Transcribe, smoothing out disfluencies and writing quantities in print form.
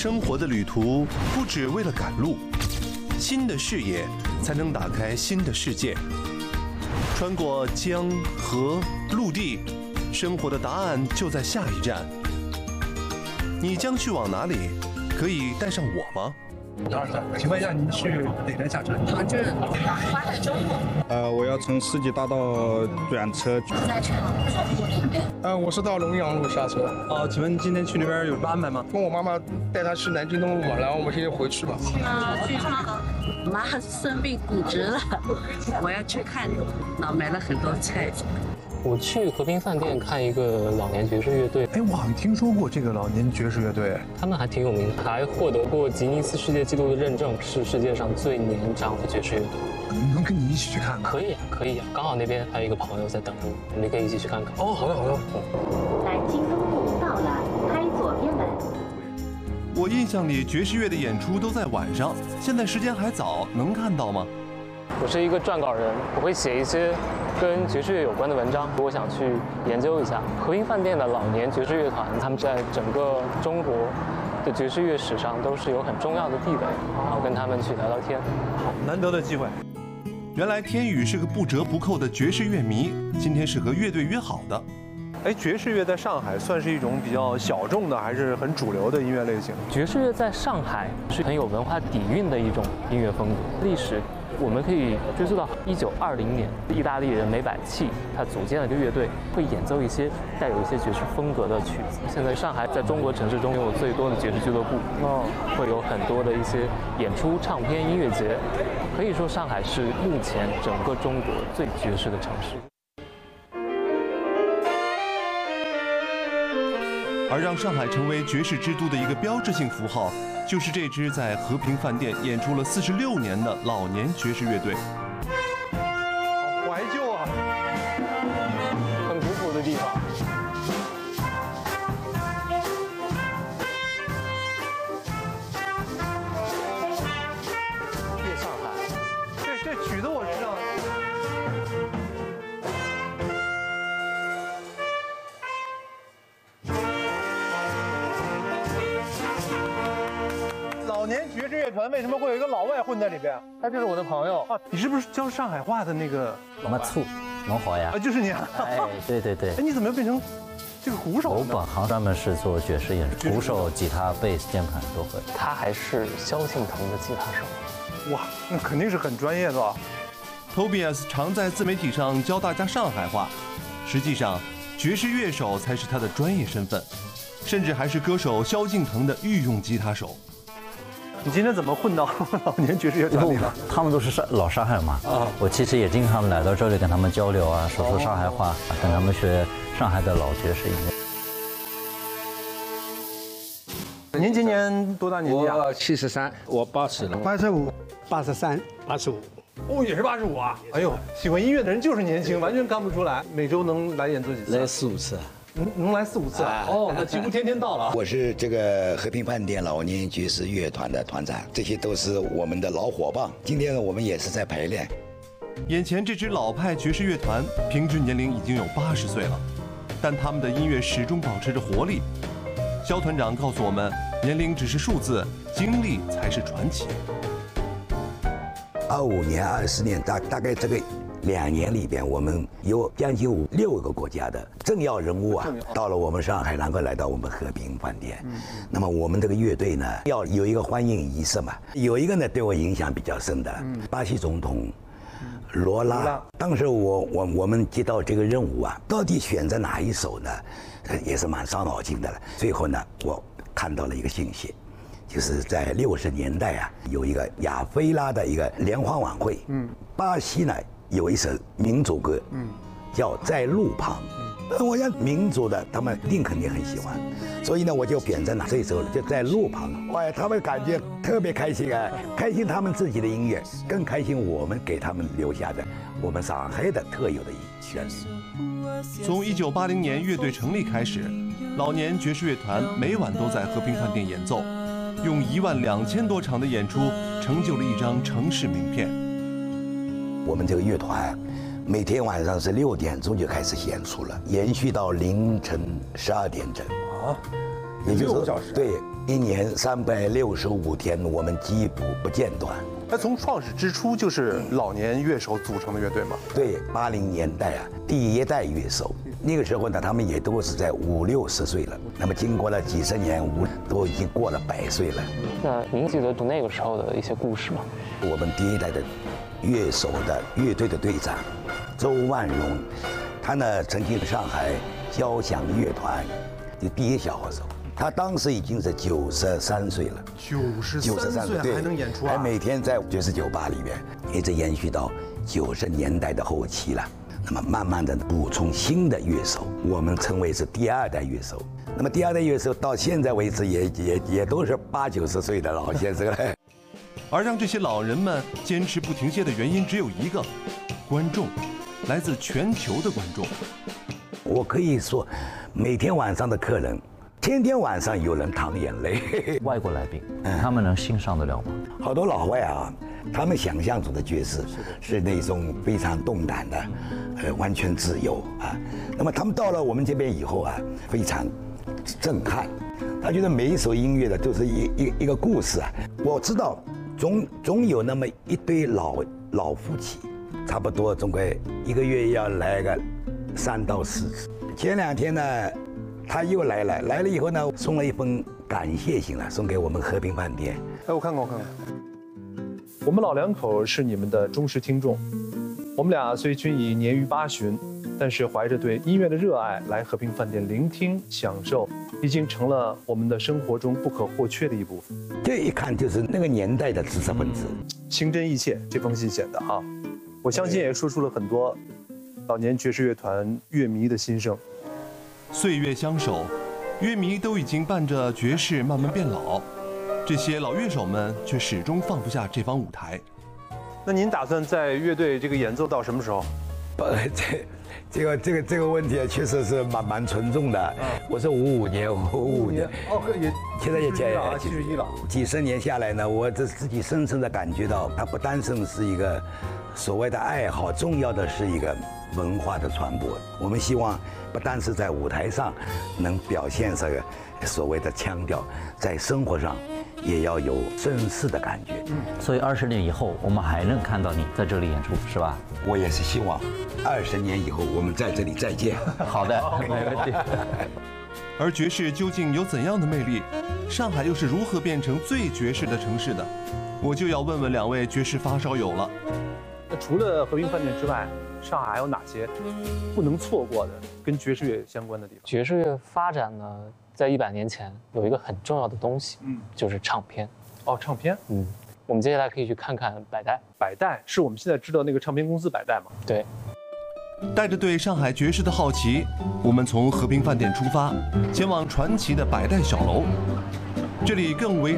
生活的旅途不只为了赶路，新的视野才能打开新的世界。穿过江河陆地，生活的答案就在下一站。你将去往哪里？可以带上我吗？ 请问一下，您去哪边下车？ 我这花海中路。 我要从世纪大道转车。 在成都那边。 我是到龙阳路下车。 请问今天去那边有什么安排吗？ 跟我妈妈带她去南京东路嘛，然后我们现在回去吧。 据说妈生病骨折了，我要去看，然后买了很多菜。 我去和平饭店看一个老年爵士乐队。 哎，我好像听说过这个老年爵士乐队， 他们还挺有名的，还获得过吉尼斯世界纪录的认证，是世界上最年长的爵士乐队。 能跟你一起去看吗？ 可以啊，可以啊，刚好那边还有一个朋友在等着我们可以一起去看看。 哦，好的好的。 南京东路到了，开左边门。 我印象里爵士乐的演出都在晚上，现在时间还早，能看到吗？ 我是一个撰稿人，我会写一些跟爵士乐有关的文章。我想去研究一下和平饭店的老年爵士乐团，他们在整个中国的爵士乐史上都是有很重要的地位，然后跟他们去聊聊天。 好，难得的机会。 原来天宇是个不折不扣的爵士乐迷，今天是和乐队约好的。 哎，爵士乐在上海算是一种比较小众的，还是很主流的音乐类型？ 爵士乐在上海是很有文化底蕴的一种音乐风格，历史我们可以追溯到1920年，意大利人梅百器他组建了一个乐队，会演奏一些带有一些爵士风格的曲子。现在上海在中国城市中拥有最多的爵士俱乐部，会有很多的一些演出、唱片、音乐节，可以说上海是目前整个中国最爵士的城市。 而让上海成为爵士之都的一个标志性符号，就是这支在和平饭店演出了46年的老年爵士乐队。 好怀旧啊， 很古朴的地方。夜上海， 这曲子我知道。老年爵士乐团为什么会有一个老外混在里边？ 他就是我的朋友啊！你是不是教上海话的那个？ 没错，侬好呀！ 啊，就是你啊！ 哎，对对对。 哎，你怎么变成这个鼓手呢？ 我本行专门是做爵士演出，鼓手、吉他、贝斯、键盘都会。 他还是萧敬腾的吉他手。 哇，那肯定是很专业的啊。 Tobias 常在自媒体上教大家上海话，实际上爵士乐手才是他的专业身份，甚至还是歌手萧敬腾的御用吉他手。 你今天怎么混到老年爵士乐团里了？ 他们都是老上海嘛，我其实也经常来到这里跟他们交流啊，说上海话，跟他们学上海的老爵士音乐。您今年多大年纪啊？ 我73，我80了。 85、 83、85。 哦，也是85啊！哎呦，喜欢音乐的人就是年轻，完全看不出来。每周能来演奏几次？ 来4、5次。 能来4、5次啊？哦，那几乎天天到了。 我是这个和平饭店老年爵士乐团的团长，这些都是我们的老伙伴。今天呢，我们也是在排练。 眼前这支老派爵士乐团，平均年龄已经有80岁了，但他们的音乐始终保持着活力。肖团长告诉我们，年龄只是数字，经历才是传奇。 25年、20年，大概这个2年里边，我们有将近6个国家的政要人物啊，到了我们上海，然后来到我们和平饭店。那么我们这个乐队呢，要有一个欢迎仪式嘛。有一个呢，对我影响比较深的，巴西总统罗拉。当时我们接到这个任务啊，到底选择哪一首呢？也是蛮伤脑筋的了。最后呢，我看到了一个信息。就是在60年代啊，有一个亚非拉的一个联欢晚会，巴西呢有一首民族歌，叫《在路旁》，我想民族的他们肯定很喜欢，所以呢我就选择了这首就在路旁，哇，他们感觉特别开心啊，开心他们自己的音乐，更开心我们给他们留下的我们上海的特有的旋律。 从1980年乐队成立开始，老年爵士乐团每晚都在和平饭店演奏。用12000多场的演出，成就了一张城市名片。 我们这个乐团每天晚上是6点钟就开始演出了，延续到凌晨12点整。 也就是 6个小时。 对，1年365天，我们几乎不间断。 那从创始之初就是老年乐手组成的乐队吗？ 对，80年代啊，第一代乐手，那个时候呢，他们也都是在50、60岁了。那么经过了几十年，都已经过了100岁了。 那您记得读那个时候的一些故事吗？ 我们第一代的乐手的乐队的队长周万荣，他呢曾经上海交响乐团的第一小号手。他当时已经是93岁了 ，93岁还能演出啊？ 还每天在爵士酒吧里面，一直延续到90年代的后期了。那么慢慢的补充新的乐手，我们称为是第2代乐手。那么第2代乐手到现在为止也都是80、90岁的老先生了。 而让这些老人们坚持不停歇的原因只有一个：观众，来自全球的观众。 我可以说，每天晚上的客人。天天晚上有人淌眼泪。 外国来宾，他们能欣赏得了吗？ 好多老外啊，他们想象中的爵士是那种非常动感的，完全自由啊。那么他们到了我们这边以后啊，非常震撼。他觉得每一首音乐的都是一个故事啊。我知道总有那么一对老夫妻，差不多总归1个月要来个3到4次。前2天呢。他又来了以后呢，送了一封感谢信了，送给我们和平饭店。 哎，我看看。我们老两口是你们的忠实听众，我们俩虽均已年逾80，但是怀着对音乐的热爱来和平饭店聆听享受，已经成了我们的生活中不可或缺的一部分。 这一看就是那个年代的知识分子， 情真意切。这封信写的啊，我相信也说出了很多老年爵士乐团乐迷的心声。 岁月相守，乐迷都已经伴着爵士慢慢变老，这些老乐手们却始终放不下这方舞台。 那您打算在乐队这个演奏到什么时候？ 这个问题确实是蛮沉重的。我是55年， 哦，也现在也 71了。 几十年下来呢，我自己深深的感觉到，它不单纯是一个所谓的爱好，重要的是一个文化的传播。我们希望不单是在舞台上能表现这个所谓的腔调，在生活上也要有绅士的感觉。 所以20年以后，我们还能看到你在这里演出，是吧？ 我也是希望20年以后我们在这里再见。 好的，没问题。 而爵士究竟有怎样的魅力？上海又是如何变成最爵士的城市的？我就要问问2位爵士发烧友了。 那除了和平饭店之外，上海还有哪些不能错过的跟爵士乐相关的地方？ 爵士乐发展呢，在100年前有一个很重要的东西，就是唱片。 哦，唱片。 我们接下来可以去看看百代。 百代是我们现在知道那个唱片公司百代吗？ 对。 带着对上海爵士的好奇，我们从和平饭店出发，前往传奇的百代小楼。这里更为